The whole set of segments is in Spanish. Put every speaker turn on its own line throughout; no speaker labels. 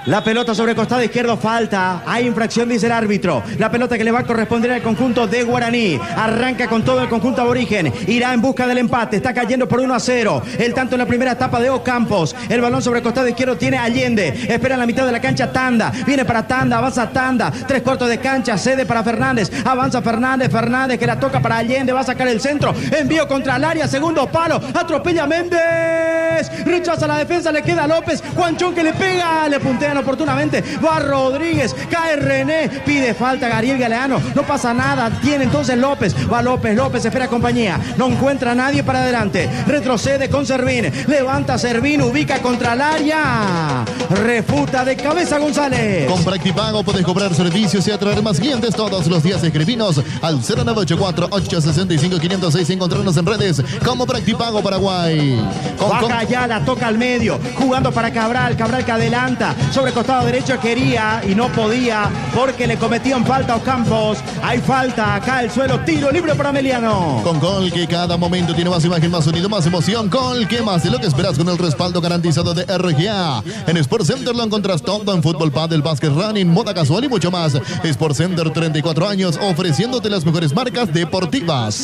La pelota sobre costado izquierdo, falta. Hay infracción, dice el árbitro. La pelota que le va a corresponder al conjunto de Guaraní. Arranca con todo el conjunto aborigen. Irá en busca del empate. Está cayendo por 1-0. El tanto en la primera etapa de Ocampos. El balón sobre costado izquierdo tiene Allende. Espera en la mitad de la cancha Tanda. Viene para Tanda, avanza Tanda. 3/4 de cancha, cede para Fernández. Avanza Fernández. Fernández que la toca para Allende. Va a sacar el centro. Envío contra el área. Segundo palo. Atropella Méndez. Rechaza la defensa. Le queda López. Juanchón que le pega. Le puntea oportunamente, va Rodríguez, cae René, pide falta Gabriel Galeano, no pasa nada, tiene entonces López, va López espera compañía, no encuentra a nadie para adelante, retrocede con Servín, levanta Servín, ubica contra el área, refuta de cabeza González.
Con Practipago puedes cobrar servicios y atraer más clientes todos los días. Escribinos al 0984-865-506 y encontrarnos en redes como Practipago Paraguay.
Baja Ayala, toca al medio, jugando para Cabral que adelanta, sobre costado derecho quería y no podía porque le cometían falta a Ocampos. Hay falta acá el suelo, tiro libre para Meliano.
Con Colque cada momento tiene más imagen, más sonido, más emoción. Colque, más de lo que esperas con el respaldo garantizado de RGA. En Sport Center lo encontrás todo en fútbol, pádel, básquet, running, moda casual y mucho más. Sport Center, 34 años ofreciéndote las mejores marcas deportivas.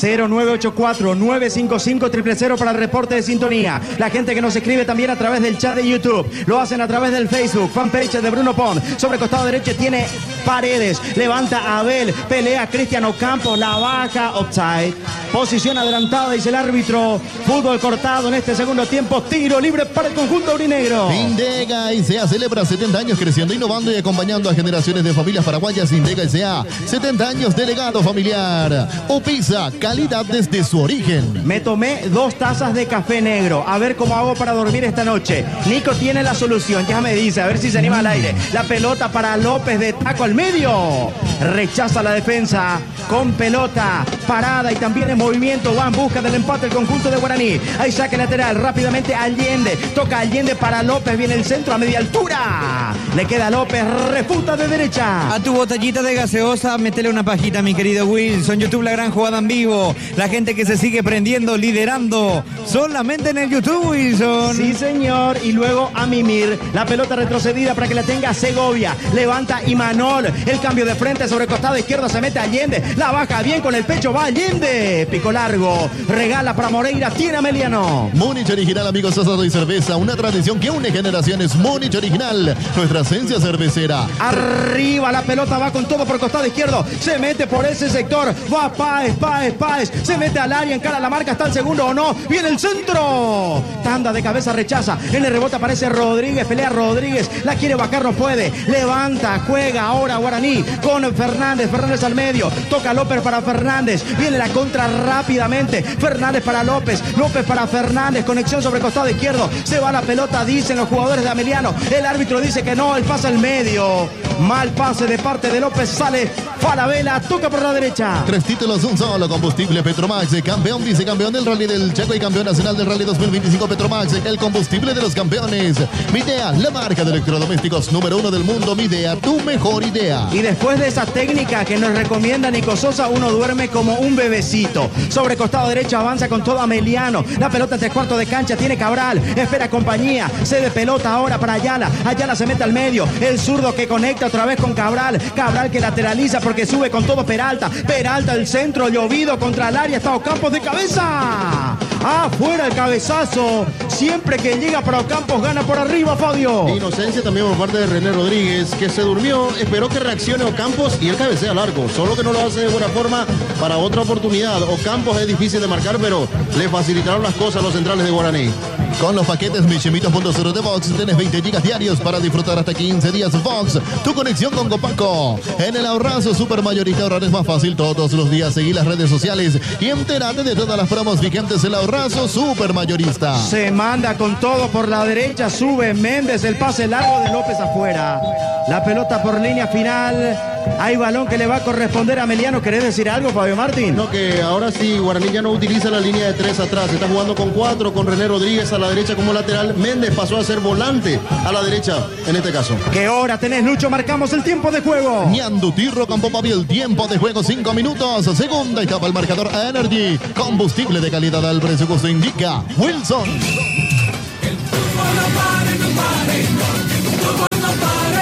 0984-955-000 para el reporte de sintonía. La gente que nos escribe también a través del chat de YouTube, lo hacen a través del Facebook, fanpage de Bruno Pon. Sobre costado derecho tiene Paredes, levanta a Abel, pelea Cristian Ocampos, la baja, offside. Posición adelantada, dice el árbitro. Fútbol cortado en este segundo tiempo. Tiro libre para el conjunto aurinegro.
Indega S.A. celebra 70 años creciendo, innovando y acompañando a generaciones de familias paraguayas. Indega S.A. 70 años de legado familiar. Opisa, calidad desde su origen.
Me tomé 2 tazas de café negro. A ver cómo hago para dormir esta noche. Nico tiene la solución, ya me dice. A ver si se anima al aire. La pelota para López de taco al medio. Rechaza la defensa con pelota parada y también en movimiento. Va en busca del empate el conjunto de Guaraní. Ahí saque lateral rápidamente Allende. Toca Allende para López. Viene el centro a media altura. Le queda López. Refuta de derecha.
A tu botellita de gaseosa, métele una pajita, mi querido Wilson. YouTube, la gran jugada en vivo. La gente que se sigue prendiendo, liderando. Solamente en el YouTube, Wilson.
Sí, señor. Y luego a mimir. La pelota retrocedida para que la tenga Segovia. Levanta Imanol. El cambio de frente sobre el costado izquierdo. Se mete Allende. La baja bien con el pecho. Va Allende. Pico largo. Regala para Moreira. Tiene a Meliano.
Múnich Original, amigos, asado y cerveza. Una tradición que une generaciones. Múnich Original. Nuestra esencia cervecera.
Arriba la pelota va con todo por costado izquierdo. Se mete por ese sector. Va Páez. Se mete al área. Encara la marca. ¿Está el segundo o no? Viene el centro. Tanda de cabeza rechaza. En el rebote aparece Rodríguez. Pelea Rodríguez. La quiere bajar. No puede. Levanta. Juega ahora Guaraní con Fernández. Fernández al medio. Toca López para Fernández. Viene la contra rápidamente. Fernández para López. López para Fernández. Conexión sobre costado izquierdo. Se va la pelota, dicen los jugadores de Ameliano. El árbitro dice que no. El pase al medio. Mal pase de parte de López. Sale Falabella. Toca por la derecha.
3 títulos, un solo. Combustible Petromax. Campeón, vicecampeón del Rally del Chaco y campeón nacional del Rally 2025. Petromax. El combustible de los campeones. Midea, la marca de electrodomésticos número 1 del mundo. Midea, tu mejor idea.
Y después de esa técnica que nos recomienda Nico Sosa, uno duerme como un bebecito. Sobre costado derecho avanza con todo Ameliano. La pelota en 3/4 de cancha tiene Cabral. Espera compañía. Cede pelota ahora para Ayala. Ayala se mete al medio. El zurdo que conecta otra vez con Cabral. Cabral que lateraliza porque sube con todo Peralta. Peralta el centro, llovido contra el área. Está Ocampos de cabeza. Afuera el cabezazo. Siempre que llega para Ocampos gana por arriba, Fabio.
Inocencia también por parte de René Rodríguez, que se durmió, esperó que reaccione Ocampos y él cabecea largo, solo que no lo hace de buena forma para otra oportunidad. Ocampos es difícil de marcar, pero le facilitaron las cosas a los centrales de Guaraní.
Con los paquetes Michimito.0 de Vox tenés 20 gigas diarios para disfrutar hasta 15 días. Vox, tu conexión con Copaco. En el ahorrazo Supermayorista ahorrar es más fácil todos los días. Seguí las redes sociales y entérate de todas las promos vigentes en el ahorrazo Supermayorista.
Se manda con todo por la derecha, sube Méndez, el pase largo de López afuera. La pelota por línea final. Hay balón que le va a corresponder a Meliano. ¿Querés decir algo, Fabio Martín?
No, que ahora sí, Guaraní ya no utiliza la línea de 3 atrás. Está jugando con 4, con René Rodríguez a la derecha como lateral. Méndez pasó a ser volante a la derecha en este caso.
¿Qué hora tenés, Lucho? Marcamos el tiempo de juego.
Ñandutirro Campo Pavi, el tiempo de juego 5 minutos. Segunda etapa, el marcador Energy. Combustible de calidad al precio que usted indica. Wilson.
El fútbol no para, no para, el fútbol no para.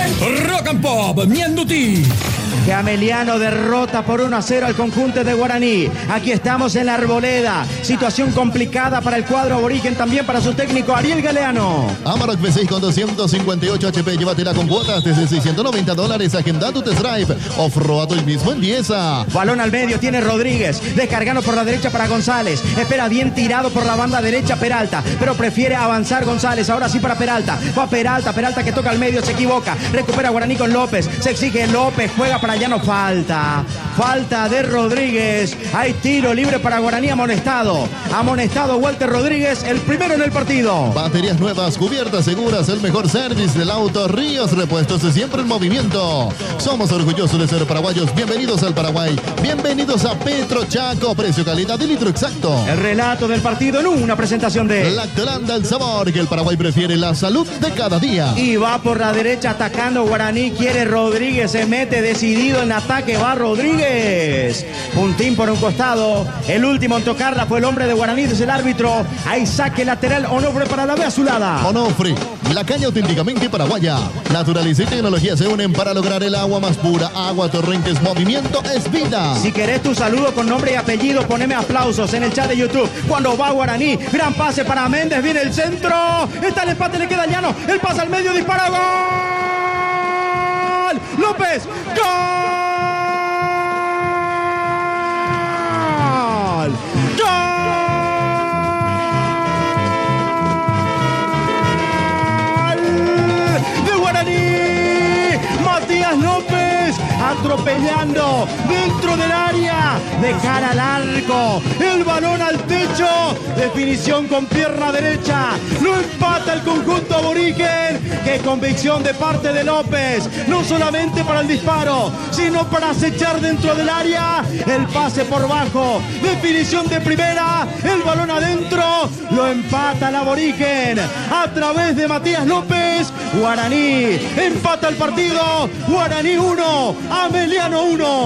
Pop, Mianduti.
Que Ameliano derrota por 1-0 al conjunto de Guaraní. Aquí estamos en la Arboleda. Situación complicada para el cuadro aborigen, también para su técnico Ariel Galeano.
Amarok V6 con 258 HP. Llévatela con cuotas desde $690. Agenda tu test drive. Off-road hoy mismo empieza.
Balón al medio, tiene Rodríguez. Descargando por la derecha para González. Espera bien tirado por la banda derecha Peralta. Pero prefiere avanzar González. Ahora sí para Peralta. Va Peralta. Peralta que toca al medio, se equivoca. Recupera Guaraní con López. Se exige López. Juega para allá, no falta. Falta de Rodríguez. Hay tiro libre para Guaraní, amonestado. Amonestado Walter Rodríguez, el primero en el partido.
Baterías nuevas, cubiertas seguras, el mejor service del auto. Ríos Repuestos, siempre en movimiento. Somos orgullosos de ser paraguayos. Bienvenidos al Paraguay. Bienvenidos a Petro Chaco. Precio, calidad y litro exacto.
El relato del partido en una presentación de
Lactolanda, el sabor que el Paraguay prefiere, la salud de cada día.
Y va por la derecha atacando Guaraní. Quiere Rodríguez, se mete decidido en ataque. Va Rodríguez. Puntín por un costado. El último en tocarla fue el hombre de Guaraní, desde el árbitro. Hay saque lateral. Onofre para la B azulada.
Onofre, la caña auténticamente paraguaya. Naturaleza y tecnología se unen para lograr el agua más pura. Agua Torrentes, movimiento es vida.
Si querés tu saludo con nombre y apellido, poneme aplausos en el chat de YouTube. Cuando va Guaraní, gran pase para Méndez, viene el centro. Está el empate, le queda Llano. El pase al medio, dispara, gol. López, gol. Matías López atropellando dentro del área, de cara al arco, el balón al techo, definición con pierna derecha, lo empata el conjunto aborigen. Qué convicción de parte de López, no solamente para el disparo, sino para acechar dentro del área, el pase por bajo, definición de primera, el balón adentro, lo empata el aborigen a través de Matías López. Guaraní empata el partido, Guaraní 1, Ameliano 1.